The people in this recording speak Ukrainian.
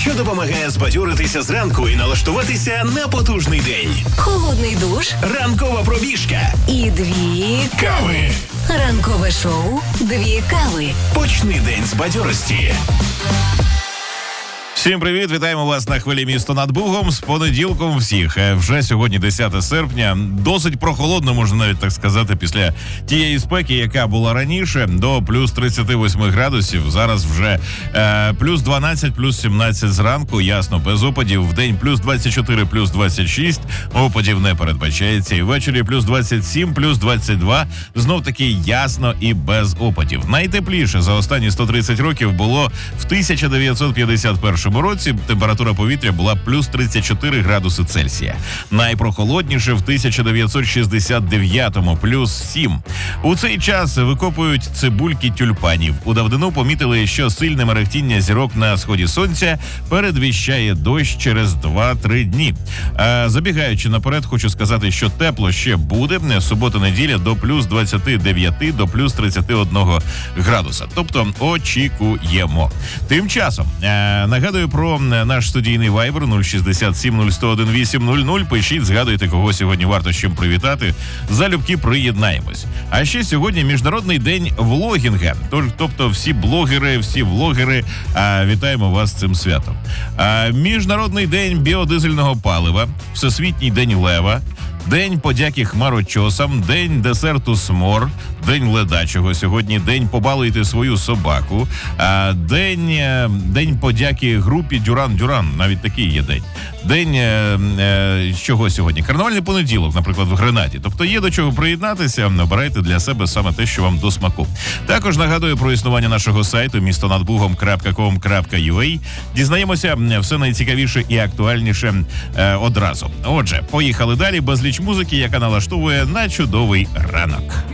що допомагає збадьоритися зранку і налаштуватися на потужний день. Холодний душ. Ранкова пробіжка. І 2 Кави. Ранкове шоу «2 кави». Почни день з бадьорості. Всім привіт, вітаємо вас на хвилі «Місто над Бугом» з понеділком всіх. Вже сьогодні 10 серпня, досить прохолодно, можна навіть так сказати, після тієї спеки, яка була раніше, до плюс 38 градусів. Зараз вже плюс 12, плюс 17 зранку, ясно, без опадів. Вдень плюс 24, плюс 26, опадів не передбачається. І ввечері плюс 27, плюс 22, знов таки ясно і без опадів. Найтепліше за останні 130 років було в 1951 році. Температура повітря була плюс 34 градуси Цельсія. Найпрохолодніше в 1969-му плюс 7. У цей час викопують цибульки тюльпанів. У давнину помітили, що сильне мерехтіння зірок на сході сонця передвіщає дощ через 2-3 дні. Забігаючи наперед, хочу сказати, що тепло ще буде. Субота-неділя до плюс 29, до плюс 31 градуса. Тобто очікуємо. Тим часом, нагадую про наш студійний вайбер 067 001 800. Пишіть, згадуйте, кого сьогодні варто з чим привітати. Залюбки приєднаємось. А ще сьогодні Міжнародний день влогінга. Тобто всі блогери, всі влогери, вітаємо вас з цим святом. Міжнародний день біодизельного палива, Всесвітній день лева, День подяки хмарочосам, День десерту смор, День ледачого сьогодні, День побалуйте свою собаку, День подяки групі Дюран-Дюран, навіть такий є день. День чого сьогодні? Карнавальний понеділок, наприклад, в Гренаді. Тобто є до чого приєднатися, обирайте для себе саме те, що вам до смаку. Також нагадую про існування нашого сайту mistonadbugom.com.ua. Дізнаємося все найцікавіше і актуальніше одразу. Отже, поїхали далі. Безліч музики, яка налаштовує на чудовий ранок.